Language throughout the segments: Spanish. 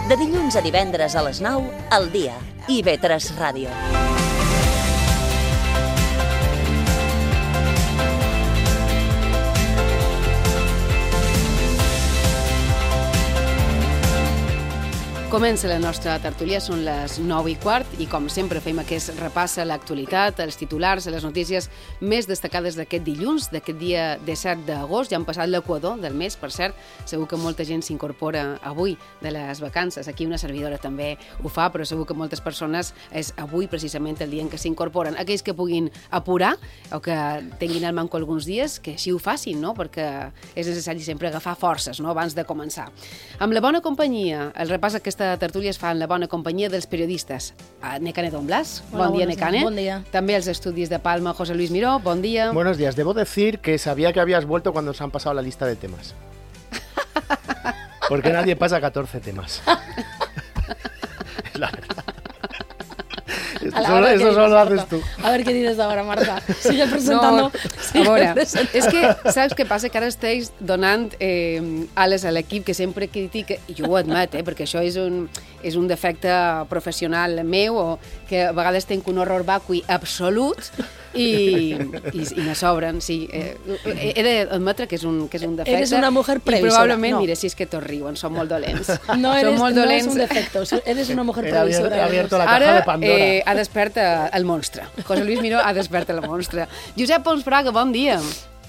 De dilluns a divendres a les 9, al dia. IB3 Ràdio. Comença la nostra tertúlia, són les 9:15 i com sempre fem aquest repàs a l'actualitat, als titulars, a les notícies més destacades d'aquest dilluns, d'aquest dia 17 d'agost. Ja han passat l'equador del mes, per cert, segur que molta gent s'incorpora avui de les vacances. Aquí una servidora també ho fa, però segur que moltes persones és avui precisament el dia en què s'incorporen. Aquells que puguin apurar o que tinguin al manco alguns dies, que així ho facin, no? Perquè és necessari sempre agafar forces, no?, abans de començar. Amb la bona companyia, el repàs aquesta tertúlia es fa en la bona companyia dels periodistes. Nekane Don Blas, bon dia, Nekane. Bon dia. També als estudis de Palma, José Luis Miró, bon dia. Buenos días. Debo decir que sabía que habías vuelto cuando nos han pasado la lista de temas. Porque nadie pasa 14 temas. Es la verdad. Eso solo lo haces tú. A ver qué dices ahora, Marta. Sigue presentando. No, a veure, és que saps què passa? Que ara estàs donant ales a l'equip que sempre critica, i jo ho admet, perquè això és un defecte professional meu, o que a vegades tenc un horror vacui absolut i me sobren, sí. He d'admetre que és un defecte. Eres una mujer previsora. I probablement, no. Mira, si és que tots riuen, són molt dolents. No és un defecto, eres una mujer previsora. He abierto la caja de Pandora. Ara ha desperta el monstre. José Luis Miró ha desperta el monstre. Josep Pons Fraga, bon dia.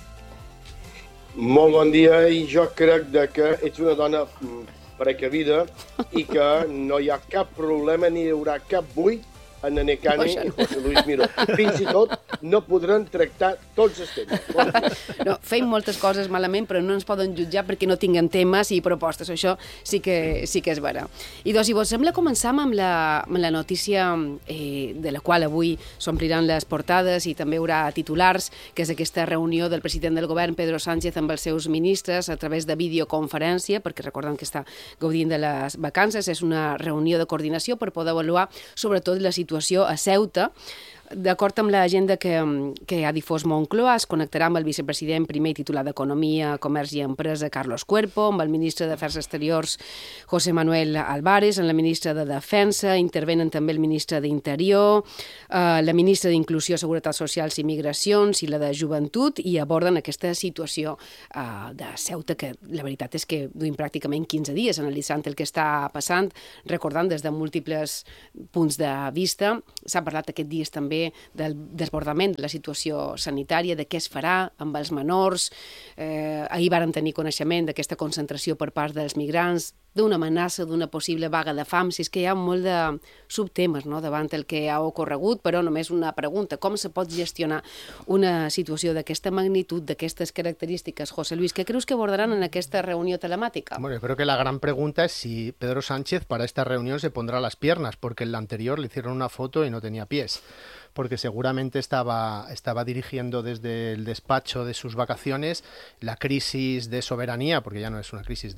Molt bon dia, i jo crec que ets una dona precavida i que no hi ha cap problema ni hi haurà cap buit en Nekane i José Luis Miró. Fins i tot no podran tractar tots els temes. No, feim moltes coses malament, però no ens poden jutjar perquè no tinguen temes i propostes. Això sí que és vera. I doncs, si vos sembla, començam amb la notícia de la qual avui s'ompliran les portades i també hi haurà titulars, que és aquesta reunió del president del govern, Pedro Sánchez, amb els seus ministres a través de videoconferència, perquè recorden que està gaudint de les vacances. És una reunió de coordinació per poder avaluar sobretot la situació a Ceuta. D'acord amb l'agenda que ha difós Moncloa, es connectarà amb el vicepresident primer i titular d'Economia, Comerç i Empresa, Carlos Cuerpo, amb el ministre d'Afers Exteriors, José Manuel Álvarez, amb la ministra de Defensa, intervenen també el ministre d'Interior, la ministra d'Inclusió, Seguretat Socials i Migracions i la de Joventut, i aborden aquesta situació de Ceuta, que la veritat és que duim pràcticament 15 dies analitzant el que està passant, recordant des de múltiples punts de vista. S'ha parlat aquests dies també del desbordament de la situació sanitària, de què es farà amb els menors. Ahir vàrem tenir coneixement d'aquesta concentració per part dels migrants, d'una amenaça, d'una possible vaga de fam. Si és que hi ha molt de subtemes, no?, davant el que ha ocorregut, però només una pregunta: com se pot gestionar una situació d'aquesta magnitud, d'aquestes característiques? José Luis, què creus que abordaran en aquesta reunió telemàtica? Bueno, yo creo que la gran pregunta es si Pedro Sánchez para esta reunión se pondrá las piernas, porque en la anterior le hicieron una foto y no tenía pies, porque seguramente estaba dirigiendo desde el despacho de sus vacaciones la crisis de soberanía, porque ya no es una crisis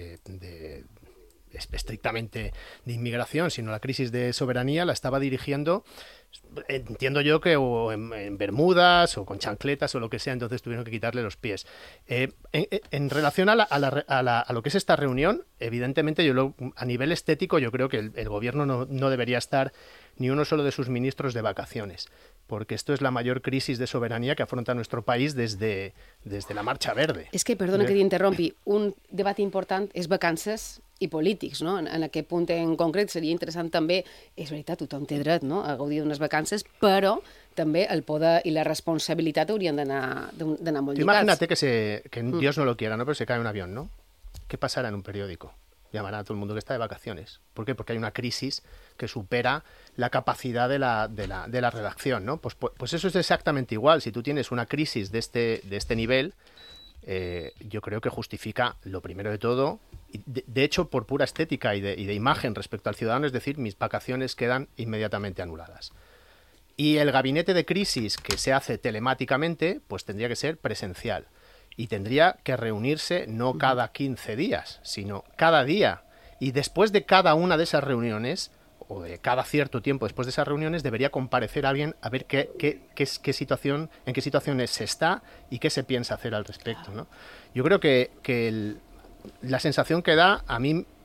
estrictamente de inmigración, sino la crisis de soberanía la estaba dirigiendo, entiendo yo, que o en bermudas o con chancletas o lo que sea, entonces tuvieron que quitarle los pies. En relación a lo que es esta reunión, evidentemente a nivel estético yo creo que el gobierno no debería estar ni uno solo de sus ministros de vacaciones, porque esto es la mayor crisis de soberanía que afronta nuestro país desde la Marxa Verde. És que, perdona que t'interrompi, un debat important és vacances i polítics, no? En aquest punt en concret seria interessant també, és veritat, tothom té dret, no?, a gaudir d'unes vacances, però també el poder i la responsabilitat haurien d'anar molt lligats. Imagínate que Dios no lo quiera, ¿no?, pero se cae un avión, ¿no? ¿Qué pasará en un periódico? Llamará a todo el mundo que está de vacaciones. ¿Por qué? Porque hay una crisis que supera la capacidad de la redacción, ¿no? Pues eso es exactamente igual. Si tú tienes una crisis de este nivel, yo creo que justifica, lo primero de todo, de hecho por pura estética y de imagen respecto al ciudadano, es decir, mis vacaciones quedan inmediatamente anuladas. Y el gabinete de crisis que se hace telemáticamente, pues tendría que ser presencial. Y tendría que reunirse no cada 15 días, sino cada día. Y después de cada una de esas reuniones, o de cada cierto tiempo después de esas reuniones, debería comparecer alguien a ver en qué situaciones se está y qué se piensa hacer al respecto, ¿no? Yo creo que la sensación que da, a mí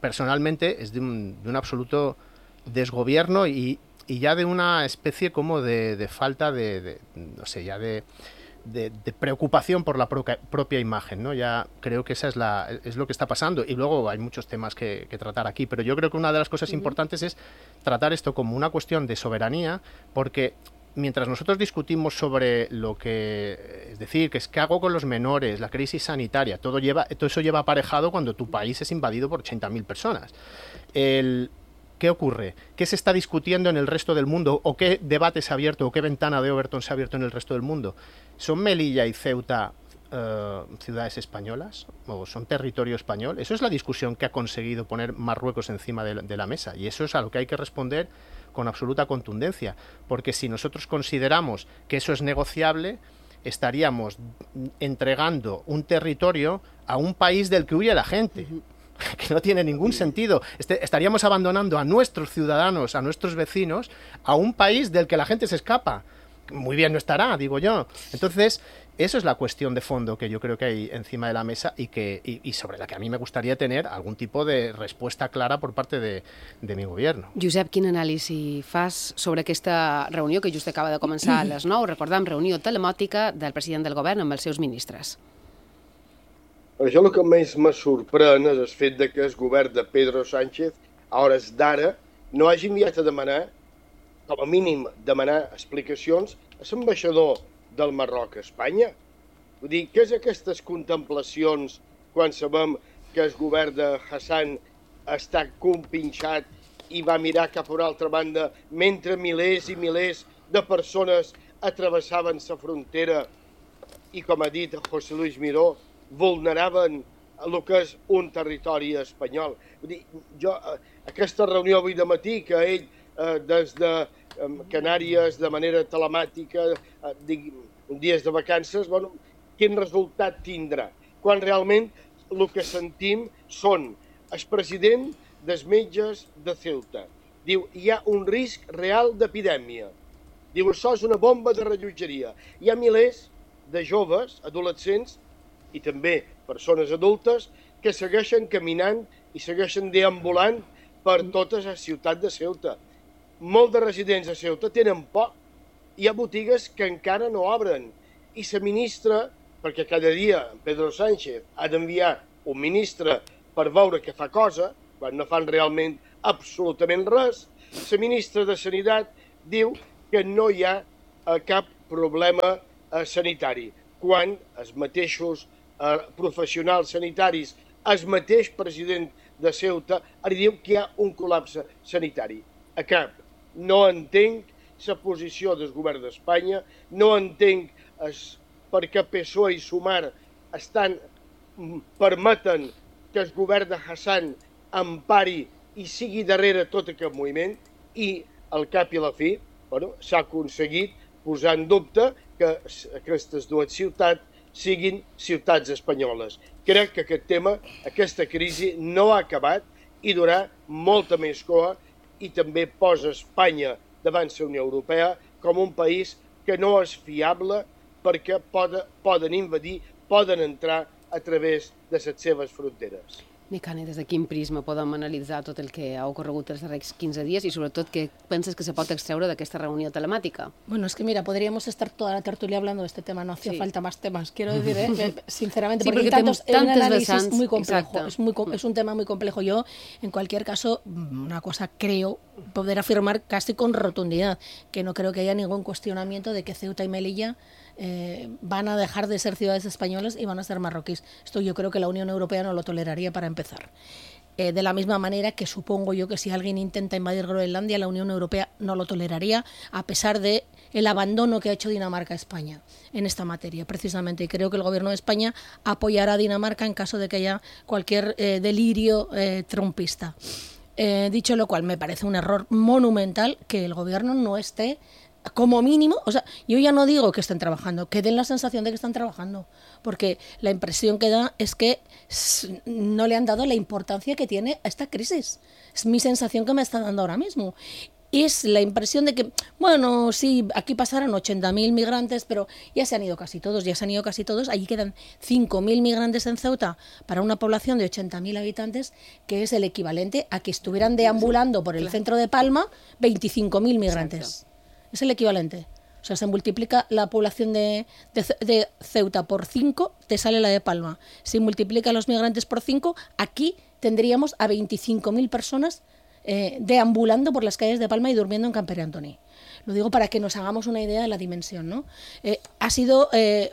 personalmente es de un absoluto desgobierno y ya de una especie como de falta no sé, ya de preocupación por la propia imagen, ¿no? Ya creo que esa es lo que está pasando, y luego hay muchos temas que tratar aquí, pero yo creo que una de las cosas importantes es tratar esto como una cuestión de soberanía, porque mientras nosotros discutimos sobre lo que, es decir, que es qué hago con los menores, la crisis sanitaria, todo eso lleva aparejado cuando tu país es invadido por 80.000 personas. ¿Qué ocurre? ¿Qué se está discutiendo en el resto del mundo? ¿O qué debate se ha abierto? ¿O qué ventana de Overton se ha abierto en el resto del mundo? ¿Son Melilla y Ceuta ciudades españolas? ¿O son territorio español? Eso es la discusión que ha conseguido poner Marruecos encima de la mesa. Y eso es a lo que hay que responder con absoluta contundencia. Porque si nosotros consideramos que eso es negociable, estaríamos entregando un territorio a un país del que huye la gente. Que no tiene ningún sentido. Estaríamos abandonando a nuestros ciudadanos, a nuestros vecinos, a un país del que la gente se escapa. Muy bien no estará, digo yo. Entonces, eso es la cuestión de fondo que yo creo que hay encima de la mesa y sobre la que a mí me gustaría tener algún tipo de respuesta clara por parte de mi gobierno. Josep, quin anàlisi fas sobre aquesta reunió que just acaba de començar a les 9? Recordam, reunió telemàtica del president del govern amb els seus ministres. Per això el que més me sorprèn és el fet de que el govern de Pedro Sánchez, a hores d'ara, no hagi enviat a demanar, com a mínim, demanar explicacions a l'ambaixador del Marroc a Espanya. Vull dir, què és aquestes contemplacions quan sabem que el govern de Hassan està compinxat i va mirar cap a una altra banda mentre milers i milers de persones travessaven la frontera i, com ha dit José Luis Miró, vulneraven el que és un territori espanyol. Vull dir, aquesta reunió avui de matí, que ell des de Canàries, de manera telemàtica, dies de vacances, bueno, quin resultat tindrà? Quan realment el que sentim són el president dels metges de Ceuta. Diu, hi ha un risc real d'epidèmia. Diu, això és una bomba de rellotgeria. Hi ha milers de joves, adolescents, i també persones adultes que segueixen caminant i segueixen deambulant per tota la ciutat de Ceuta. Molts de residents de Ceuta tenen por. Hi ha botigues que encara no obren. I la ministra, perquè cada dia Pedro Sánchez ha d'enviar un ministre per veure què fa cosa, quan no fan realment absolutament res, la ministra de Sanitat diu que no hi ha cap problema sanitari, quan els mateixos professionals sanitaris, el mateix president de Ceuta, li diu que hi ha un col·lapse sanitari. A cap. No entenc la posició del govern d'Espanya, no entenc per què PSOE i Sumar permeten que el govern de Hassan empari i sigui darrere tot aquest moviment, i al cap i a la fi s'ha aconseguit posar en dubte que aquestes dues ciutats siguin ciutats espanyoles. Crec que aquest tema, aquesta crisi, no ha acabat i durarà molta més coa, i també posa Espanya davant la Unió Europea com un país que no és fiable perquè poden invadir, poden entrar a través de les seves fronteres. Micani, des de quin prisma podem analitzar tot el que ha ocorregut els darrers 15 dies i sobretot què penses que se pot extreure d'aquesta reunió telemàtica? Bueno, es que mira, podríamos estar toda la tertulia hablando de este tema, no hacía falta más temas, quiero decir, sinceramente, porque hay un análisis muy complejo, es un tema muy complejo. Yo, en cualquier caso, una cosa creo poder afirmar casi con rotundidad, que no creo que haya ningún cuestionamiento de que Ceuta y Melilla van a dejar de ser ciudades españolas y van a ser marroquíes. Esto yo creo que la Unión Europea no lo toleraría para empezar. De la misma manera que supongo yo que si alguien intenta invadir Groenlandia, la Unión Europea no lo toleraría, a pesar de el abandono que ha hecho Dinamarca a España en esta materia, precisamente. Y creo que el gobierno de España apoyará a Dinamarca en caso de que haya cualquier delirio trumpista. Dicho lo cual, me parece un error monumental que el gobierno no esté, como mínimo, o sea, yo ya no digo que estén trabajando, que den la sensación de que están trabajando, porque la impresión que da es que no le han dado la importancia que tiene a esta crisis. Es mi sensación que me está dando ahora mismo. es la impresión de que, bueno, sí, aquí pasaron 80.000 migrantes, pero ya se han ido casi todos, allí quedan 5.000 migrantes en Ceuta para una población de 80.000 habitantes, que es el equivalente a que estuvieran deambulando por el centro de Palma 25.000 migrantes. Exacto. Es el equivalente. O sea, se multiplica la población de Ceuta por 5, te sale la de Palma. Si multiplica los migrantes por 5, aquí tendríamos a 25.000 personas deambulando por las calles de Palma y durmiendo en Campere Antoni. Lo digo para que nos hagamos una idea de la dimensión, ¿no? Ha sido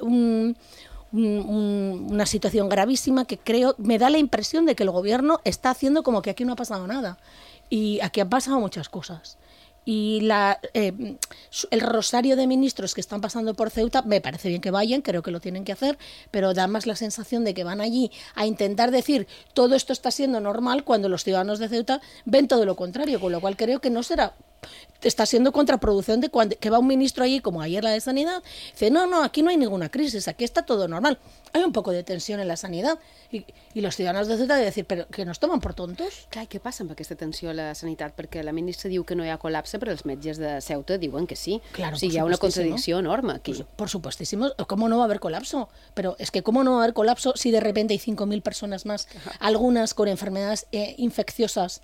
una situación gravísima que me da la impresión de que el gobierno está haciendo como que aquí no ha pasado nada. Y aquí han pasado muchas cosas. Y el rosario de ministros que están pasando por Ceuta, me parece bien que vayan, creo que lo tienen que hacer, pero da más la sensación de que van allí a intentar decir todo esto está siendo normal cuando los ciudadanos de Ceuta ven todo lo contrario, con lo cual creo que no será... Está siendo contraproducente que va un ministro allí, como ayer la de Sanidad, dice, no, aquí no hay ninguna crisis, aquí está todo normal. Hay un poco de tensió en la sanitat i els ciutadans de Ceuta de dir, però que nos tomen por tontos. Clar, què passa amb aquesta tensió a la sanitat? Perquè la ministra diu que no hi ha col·lapse, però els metges de Ceuta diuen que sí. Claro, o sigui, hi ha una contradicció enorme aquí. Por supuestísimo, ¿cómo no va a haber colapso? Pero es que ¿cómo no va a haber colapso si de repente hay 5.000 personas más, algunas con enfermedades infecciosas,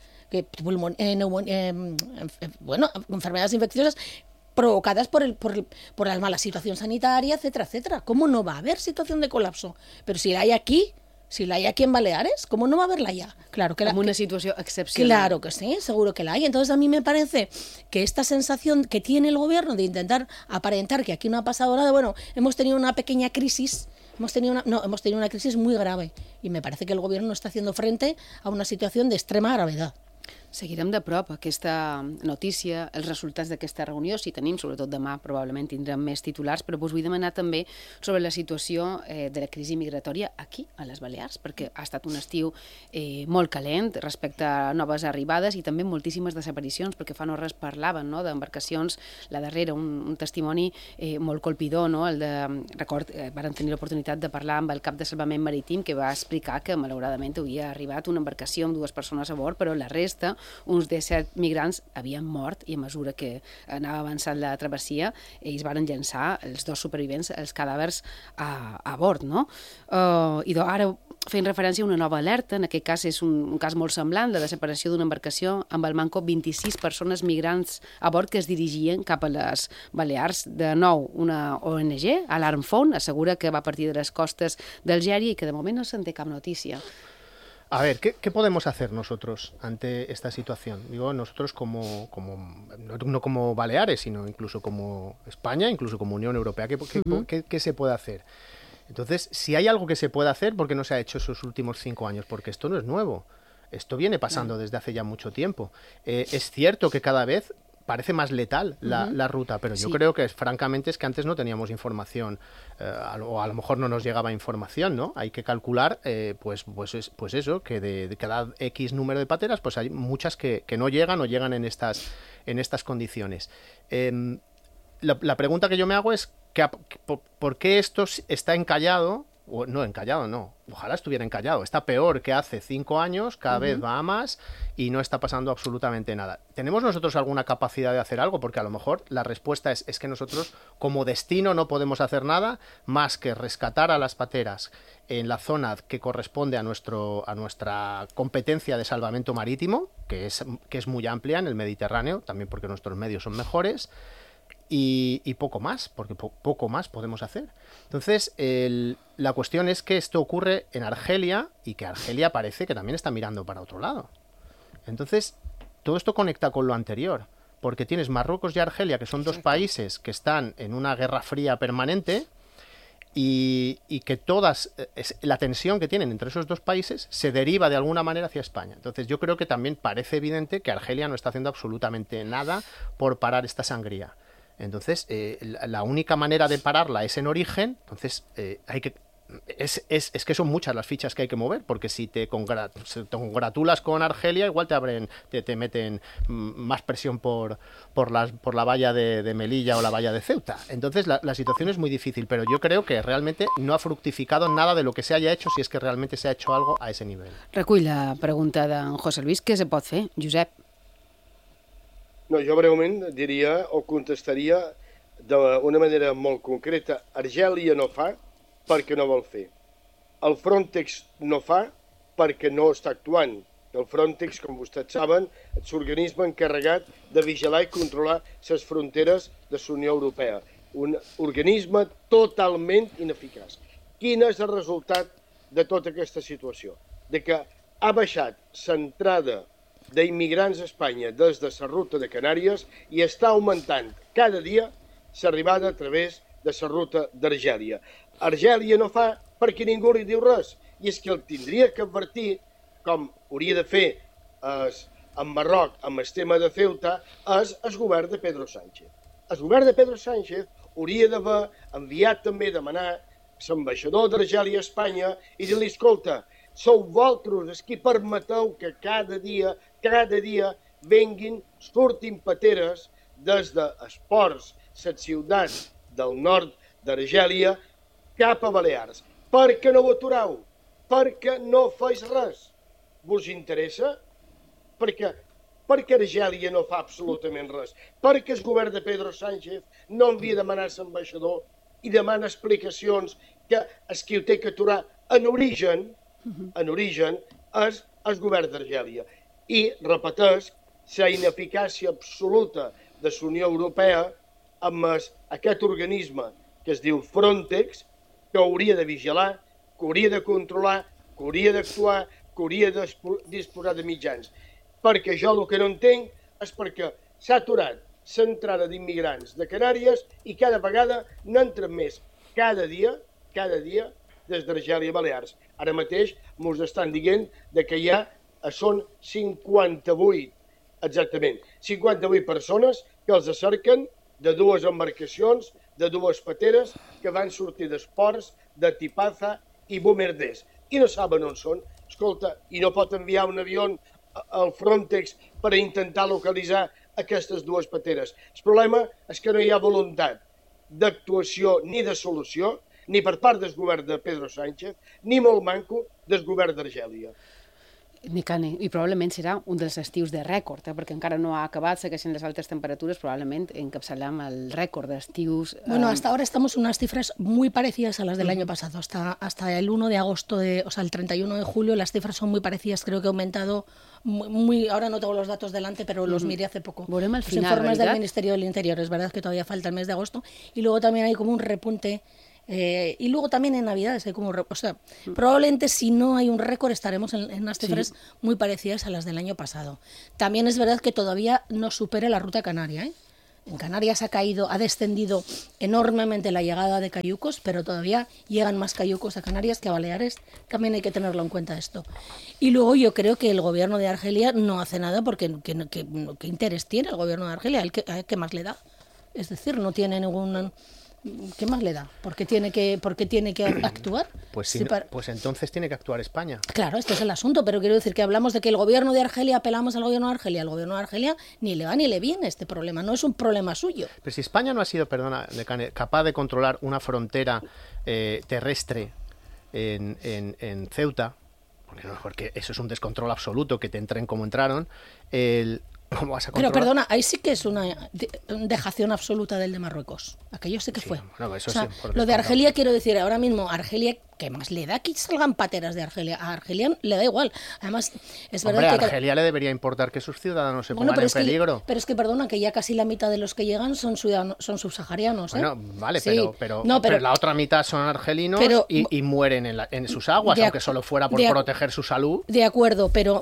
enfermedades infecciosas provocadas por la mala situación sanitaria, etcétera, etcétera? ¿Cómo no va a haber situación de colapso? Pero si la hay aquí en Baleares, ¿cómo no va a haberla allá? Claro que como una situación excepcional. Claro que sí, seguro que la hay. Entonces a mí me parece que esta sensación que tiene el gobierno de intentar aparentar que aquí no ha pasado nada, bueno, hemos tenido una pequeña crisis, hemos tenido una crisis muy grave y me parece que el gobierno está haciendo frente a una situación de extrema gravedad. Seguirem de prop aquesta notícia, els resultats d'aquesta reunió, si tenim, sobretot demà probablement tindrem més titulars, però us vull demanar també sobre la situació de la crisi migratòria aquí, a les Balears, perquè ha estat un estiu molt calent respecte a noves arribades i també moltíssimes desaparicions, perquè fa no res parlaven, no?, d'embarcacions, la darrera, un testimoni molt colpidor, no?, varen tenir l'oportunitat de parlar amb el cap de salvament marítim, que va explicar que malauradament havia arribat una embarcació amb 2 persones a bord, però la resta, uns 17 migrants, havien mort i a mesura que anava avançant la travessia, ells van llançar, els 2 supervivents, els cadàvers a bord, no? I ara fent referència a una nova alerta, en aquest cas és un cas molt semblant, la desaparició d'una embarcació amb al manco 26 persones migrants a bord que es dirigien cap a les Balears. De nou, una ONG, Alarm Phone, assegura que va partir de les costes d'Algèria i que de moment no se'n té cap notícia. A ver, ¿qué podemos hacer nosotros ante esta situación? Digo, nosotros no como Baleares, sino incluso como España, incluso como Unión Europea, ¿qué se puede hacer? Entonces, si hay algo que se puede hacer, ¿por qué no se ha hecho esos últimos 5 años? Porque esto no es nuevo. Esto viene pasando desde hace ya mucho tiempo. Es cierto que cada vez parece más letal la ruta, pero yo creo que francamente es que antes no teníamos información, o a lo mejor no nos llegaba información, ¿no? Hay que calcular, pues eso, que de cada X número de pateras, pues hay muchas que no llegan o llegan en estas condiciones. La pregunta que yo me hago es, ¿por qué esto está encallado? No, encallado no, ojalá estuviera encallado, está peor que hace 5 años, cada vez va a más y no está pasando absolutamente nada. ¿Tenemos nosotros alguna capacidad de hacer algo? Porque a lo mejor la respuesta es que nosotros como destino no podemos hacer nada más que rescatar a las pateras en la zona que corresponde a nuestra competencia de salvamento marítimo, que es muy amplia en el Mediterráneo, también porque nuestros medios son mejores, y poco más, porque poco más podemos hacer. Entonces, la cuestión es que esto ocurre en Argelia y que Argelia parece que también está mirando para otro lado. Entonces, todo esto conecta con lo anterior, porque tienes Marruecos y Argelia, que son 2 países que están en una guerra fría permanente y que la tensión que tienen entre esos 2 países se deriva de alguna manera hacia España. Entonces, yo creo que también parece evidente que Argelia no está haciendo absolutamente nada por parar esta sangría. Entonces, la única manera de pararla es en origen. Entonces, es que son muchas las fichas que hay que mover, porque si te congratulas con Argelia, igual te meten más presión por la valla de Melilla o la valla de Ceuta. Entonces, la situación es muy difícil, pero yo creo que realmente no ha fructificado nada de lo que se haya hecho, si es que realmente se ha hecho algo a ese nivel. Recull la pregunta d'en José Luis. Què se pot fer, Josep? No, jo breument diria o contestaria d'una manera molt concreta. Argèlia no fa perquè no vol fer. El Frontex no fa perquè no està actuant. El Frontex, com vostès saben, és l'organisme encarregat de vigilar i controlar les fronteres de la Unió Europea. Un organisme totalment ineficaç. Quin és el resultat de tota aquesta situació? De que ha baixat l'entrada d'immigrants a Espanya des de la ruta de Canàries i està augmentant cada dia l'arribada a través de la ruta d'Argèlia. Argèlia no fa perquè ningú li diu res, i és que el tindria que advertir, com hauria de fer en Marroc amb el tema de Ceuta, és el govern de Pedro Sánchez. El govern de Pedro Sánchez hauria d'haver enviat també demanar l'ambaixador d'Argèlia a Espanya i dir-li, escolta, sou vosaltres els qui permeteu que cada dia venguin, surtin pateres des dels ports, les ciutats del nord d'Argèlia, cap a Balears. Per què no ho atureu? Perquè no feis res. Vos interessa? Perquè Argèlia no fa absolutament res. Perquè el govern de Pedro Sánchez no envia a demanar a l'ambaixador i demana explicacions que el qui ho té que aturar en origen és el govern d'Argèlia. I repeteix la ineficàcia absoluta de la Unió Europea amb aquest organisme que es diu Frontex, que hauria de vigilar, que hauria de controlar, que hauria d'actuar, que hauria de disposar de mitjans. Perquè jo el que no entenc és perquè s'ha aturat l'entrada d'immigrants de Canàries i cada vegada n'entren més. Cada dia, des d'Argèlia a Balears. Ara mateix ens estan dient que són 58, exactament, 58 persones que els cerquen de dues embarcacions, de dues pateres que van sortir dels ports de Tipaza i Bomerdès. I no saben on són. Escolta, i no pot enviar un avió al Frontex per intentar localitzar aquestes dues pateres. El problema és que no hi ha voluntat d'actuació ni de solució, ni per part del govern de Pedro Sánchez, ni molt manco del govern d'Argèlia. I probablement serà un dels estius de rècord, perquè encara no ha acabat, segueixen les altes temperaturas, probablemente encapçalam el récord de estius. Bueno, hasta ahora estamos en unas cifras muy parecidas a las del año pasado. Hasta el 1 de agosto, el 31 de julio, las cifras son muy parecidas. Creo que ha aumentado muy. Ahora no tengo los datos delante, pero los miré hace poco. Volem al Los final, informes del ¿verdad? Ministerio del Interior. Es verdad que todavía falta el mes de agosto. Y luego también hay como un repunte. Y luego también en Navidades hay como probablemente si no hay un récord estaremos en unas cifras muy parecidas a las del año pasado. También es verdad que todavía no supera la ruta canaria, ¿eh? En Canarias ha descendido enormemente la llegada de cayucos, pero todavía llegan más cayucos a Canarias que a Baleares. También hay que tenerlo en cuenta esto. Y luego yo creo que el gobierno de Argelia no hace nada porque ¿qué interés tiene el gobierno de Argelia? ¿Qué más le da? Es decir, no tiene ningún... ¿Qué más le da? ¿Por qué tiene que actuar? Pues entonces tiene que actuar España. Claro, este es el asunto, pero quiero decir que hablamos de que el gobierno de Argelia, apelamos al gobierno de Argelia. Al gobierno de Argelia ni le va ni le viene este problema, no es un problema suyo. Pero si España no ha sido, capaz de controlar una frontera terrestre en Ceuta, porque eso es un descontrol absoluto, que te entren como entraron, ¿cómo vas a controlar? Pero perdona, ahí sí que es una dejación absoluta del de Marruecos. Aquello sí que fue. Bueno, eso lo de Argelia, quiero decir, ahora mismo, Argelia, ¿qué más le da que salgan pateras de Argelia? A Argelia le da igual. Además, es verdad que... a Argelia le debería importar que sus ciudadanos se pongan en peligro. Pero es que, perdona, que ya casi la mitad de los que llegan son subsaharianos, ¿eh? Bueno, vale, sí. pero la otra mitad son argelinos y mueren en sus aguas, aunque solo fuera por proteger su salud. De acuerdo, pero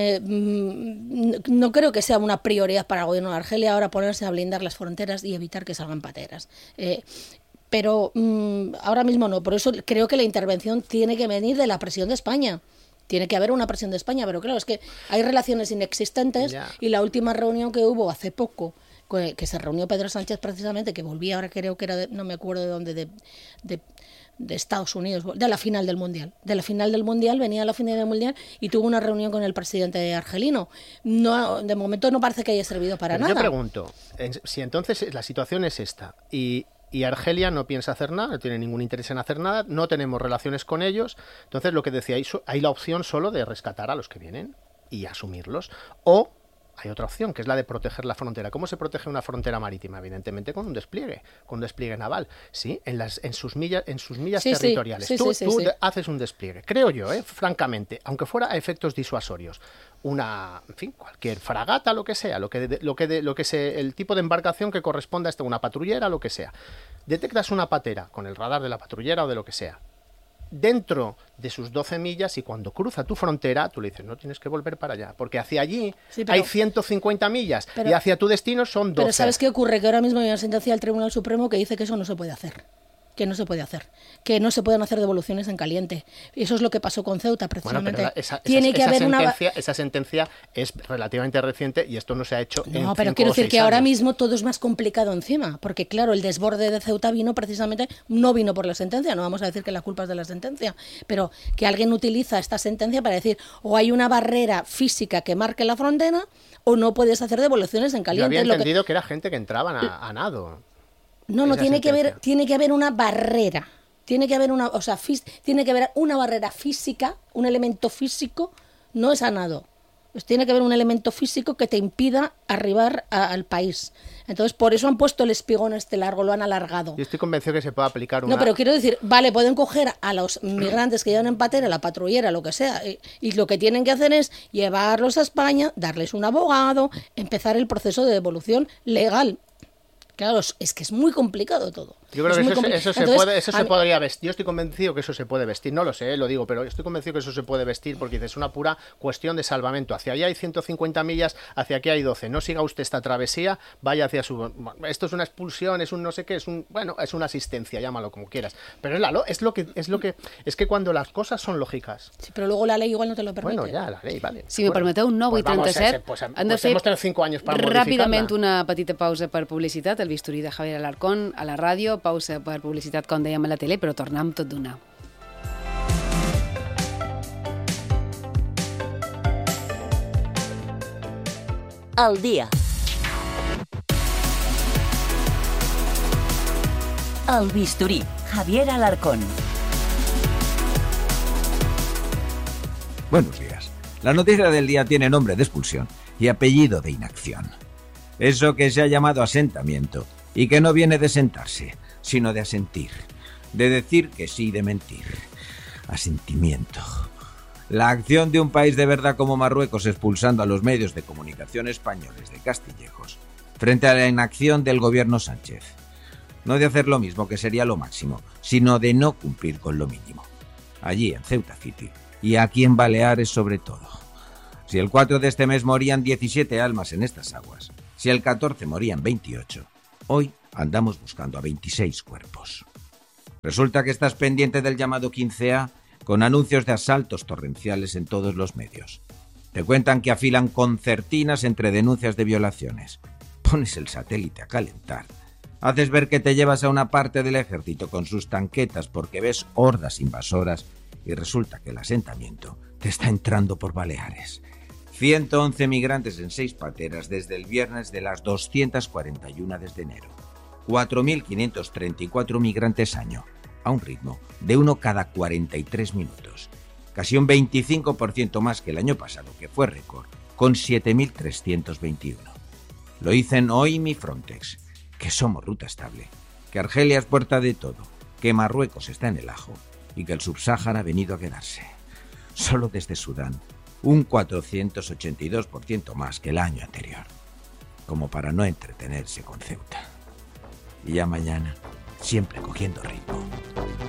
no creo que sea una prioridad para el gobierno de Argelia ahora ponerse a blindar las fronteras y evitar que salgan pateras. Pero ahora mismo no, por eso creo que la intervención tiene que venir de la presión de España. Tiene que haber una presión de España, pero claro, es que hay relaciones inexistentes y la última reunión que hubo hace poco, que se reunió Pedro Sánchez precisamente, que volvía ahora creo que era, no me acuerdo de dónde, de Estados Unidos, de la final del Mundial. De la final del Mundial, venía a la final del Mundial y tuvo una reunión con el presidente argelino. No, de momento no parece que haya servido para nada. Yo pregunto, si entonces la situación es esta y Argelia no piensa hacer nada, no tiene ningún interés en hacer nada, no tenemos relaciones con ellos, entonces lo que decía, hay la opción solo de rescatar a los que vienen y asumirlos, o hay otra opción, que es la de proteger la frontera. ¿Cómo se protege una frontera marítima? Evidentemente con un despliegue naval, ¿sí? En sus millas territoriales. Tú haces un despliegue, creo yo, francamente, aunque fuera a efectos disuasorios. Cualquier fragata, lo que sea, el tipo de embarcación que corresponda a una patrullera, lo que sea. Detectas una patera con el radar de la patrullera o de lo que sea, dentro de sus 12 millas, y cuando cruza tu frontera, tú le dices, no tienes que volver para allá, porque hacia allí hay 150 millas y hacia tu destino son 12. Pero ¿sabes qué ocurre? Que ahora mismo hay una sentencia del Tribunal Supremo que dice que eso no se puede hacer. Que no se puede hacer, que no se pueden hacer devoluciones en caliente. Y eso es lo que pasó con Ceuta, precisamente. Bueno, esa sentencia es relativamente reciente y esto no se ha hecho en 5 o 6 años. No, pero quiero decir que ahora mismo todo es más complicado encima, porque claro, el desborde de Ceuta no vino por la sentencia, no vamos a decir que la culpa es de la sentencia, pero que alguien utiliza esta sentencia para decir, o hay una barrera física que marque la frontera, o no puedes hacer devoluciones en caliente. Yo había entendido que era gente que entraba a nado. No, tiene que haber una barrera. Tiene que haber una barrera física, un elemento físico, no es a nado. Pues tiene que haber un elemento físico que te impida arribar al país. Entonces, por eso han puesto el espigón largo, lo han alargado. Yo estoy convencido que se puede aplicar una... No, pero quiero decir, vale, pueden coger a los migrantes que llevan en patera, la patrullera, lo que sea, y lo que tienen que hacer es llevarlos a España, darles un abogado, empezar el proceso de devolución legal. Claro, es que es muy complicado todo. Yo creo que eso se podría vestir. Yo estoy convencido que eso se puede vestir. No lo sé, lo digo, pero estoy convencido que eso se puede vestir porque es una pura cuestión de salvamento. Hacia allá hay 150 millas, hacia aquí hay 12. No siga usted esta travesía, vaya hacia su... Esto es una expulsión, es un no sé qué, es una asistencia, llámalo como quieras. Pero es que cuando las cosas son lógicas... Sí, pero luego la ley igual no te lo permite. Bueno, ya, la ley, vale. Si me permeteu, 9:37. Hemos tenido 5 años para modificarla. Ràpidament una petita pausa per publicitat, el bisturí de Javier Alarcón a la ràdio, pausa per publicitat, com dèiem, a la tele, però tornem tot d'una. Al dia. El bisturí, Javier Alarcón. Buenos días. La noticia del día tiene nombre de expulsión y apellido de inacción. Eso que se ha llamado asentamiento y que no viene de sentarse, sino de asentir, de decir que sí, de mentir. Asentimiento. La acción de un país de verdad como Marruecos expulsando a los medios de comunicación españoles de Castillejos frente a la inacción del gobierno Sánchez. No de hacer lo mismo, que sería lo máximo, sino de no cumplir con lo mínimo. Allí, en Ceuta City, y aquí en Baleares sobre todo. Si el 4 de este mes morían 17 almas en estas aguas, si el 14 morían 28, hoy andamos buscando a 26 cuerpos. Resulta que estás pendiente del llamado 15A con anuncios de asaltos torrenciales en todos los medios. Te cuentan que afilan concertinas entre denuncias de violaciones. Pones el satélite a calentar. Haces ver que te llevas a una parte del ejército con sus tanquetas porque ves hordas invasoras y resulta que el asentamiento te está entrando por Baleares. 111 migrantes en 6 pateras desde el viernes de las 241 desde enero. 4.534 migrantes año, a un ritmo de 1 cada 43 minutos. Casi un 25% más que el año pasado, que fue récord, con 7.321. Lo dicen hoy mi Frontex, que somos ruta estable, que Argelia es puerta de todo, que Marruecos está en el ajo y que el Subsáhara ha venido a quedarse. Solo desde Sudán, un 482% más que el año anterior, como para no entretenerse con Ceuta. Y ya mañana, siempre cogiendo ritmo.